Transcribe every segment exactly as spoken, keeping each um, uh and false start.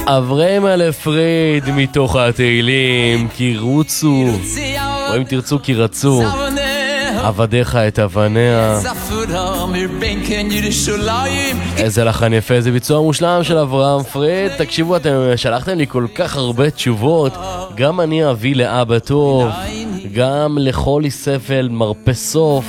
אברהם אלפריד מתוך התהילים, כי רוצו, או אם תרצו כי רצו, עבדיך את אבניה. איזה לחן יפה, איזה ביצוע מושלם של אברהם פריד. תקשיבו, אתם שלחתם לי כל כך הרבה תשובות. גם אני אביא לאבא טוב, גם לכל ספל מרפא סוף.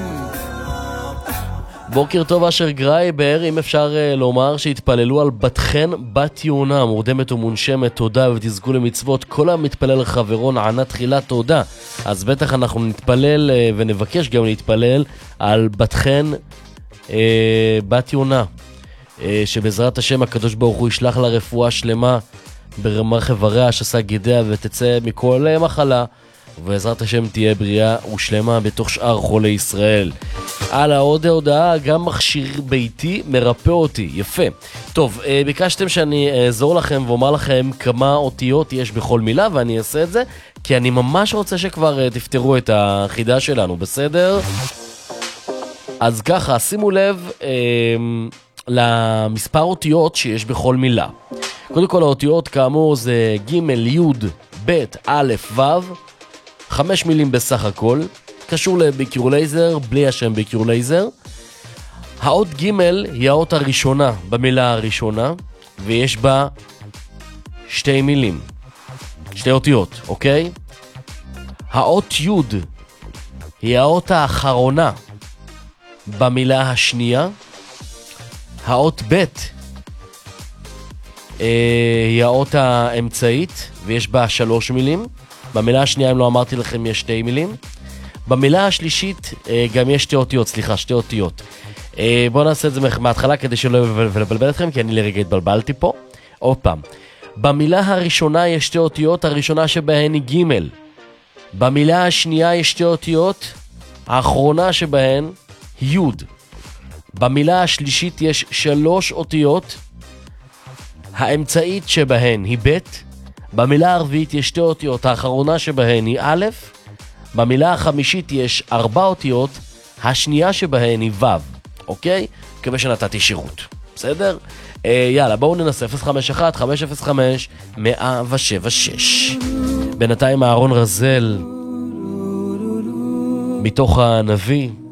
בוקר טוב אשר גרייבר, אם אפשר uh, לומר שהתפללו על בתכן בת יונה, מורדמת ומונשמת, תודה ותזכו למצוות. כל המתפלל חברו נענה תחילה תודה. אז בטח אנחנו נתפלל uh, ונבקש גם להתפלל על בתכן uh, בת יונה, uh, שבעזרת השם הקדוש ברוך הוא ישלח לה רפואה שלמה ברמה חבריה, שעשה גידיה ותצא מכל uh, מחלה, ובעזרת השם תהיה בריאה ושלמה בתוך שאר חולי ישראל. על העוד ההודעה, גם מכשיר ביתי מרפא אותי. יפה. טוב, ביקשתם שאני אעזור לכם ואומר לכם כמה אותיות יש בכל מילה, ואני אעשה את זה, כי אני ממש רוצה שכבר תפתרו את החידה שלנו, בסדר? אז ככה, שימו לב אה, למספר אותיות שיש בכל מילה. קודם כל האותיות כאמור זה ג' י' ב' א' ו', חמש מילים בסך הכל, קשור לביקור לייזר, בלי השם ביקור לייזר. האות ג' היא האות הראשונה במילה הראשונה, ויש בה שתי מילים, שתי אותיות, אוקיי? האות י' היא האות האחרונה במילה השנייה. האות ב' היא האות האמצעית, ויש בה שלוש מילים. במילה השנייה, אם לא אמרתי לכם, יש שתי מילים. במילה השלישית גם יש שתי אותיות, סליחה, שתי אותיות. בואו נעשה את זה מההתחלה כדי שלא לבלבל אתכם, כי אני לרגע התבלבלתי פה. עוד פעם. במילה הראשונה יש שתי אותיות, הראשונה שבהן היא ג'. במילה השנייה יש שתי אותיות, האחרונה שבהן היא י'. במילה השלישית יש שלוש אותיות, האמצעית שבהן היא ב'. במילה הרביעית יש שתי אותיות, האחרונה שבהן היא א'. במילה החמישית יש ארבע אותיות, השנייה שבהן היא ו'. אוקיי? מקווה שנתתי שירות. בסדר? אה, יאללה, בואו ננסה. אפס חמש אחת חמש אפס חמש מאה שבע שש. בינתיים אהרון רזל מתוך הנביא.